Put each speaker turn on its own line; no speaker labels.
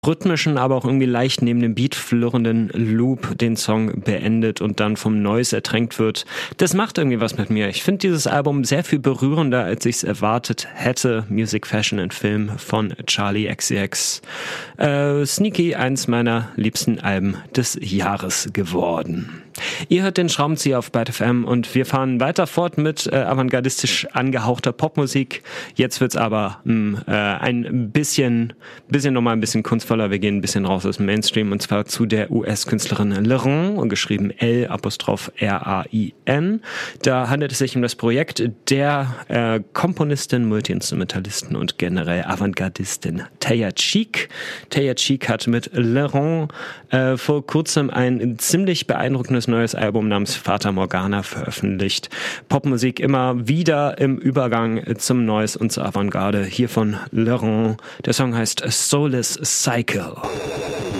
rhythmischen, aber auch irgendwie leicht neben dem Beat flirrenden Loop den Song beendet und dann vom Noise ertränkt wird. Das macht irgendwie was mit mir. Ich finde dieses Album sehr viel berührender, als ich es erwartet hätte. Music, Fashion and Film von Charli XCX. Sneaky, eins meiner liebsten Alben des Jahres geworden. Ihr hört den Schraubenzieher auf Byte FM und wir fahren weiter fort mit avantgardistisch angehauchter Popmusik. Jetzt wird's aber ein bisschen nochmal ein bisschen kunstvoller. Wir gehen ein bisschen raus aus dem Mainstream und zwar zu der US-Künstlerin L'Rain, geschrieben L''Rain. Da handelt es sich um das Projekt der Komponistin, Multi-Instrumentalisten und generell Avantgardistin Taya Cheek. Taya Cheek hat mit L'Rain vor kurzem ein ziemlich beeindruckendes neues Album namens Fata Morgana veröffentlicht. Popmusik immer wieder im Übergang zum Noise und zur Avantgarde. Hier von L'Rain. Der Song heißt Soulless Cycle.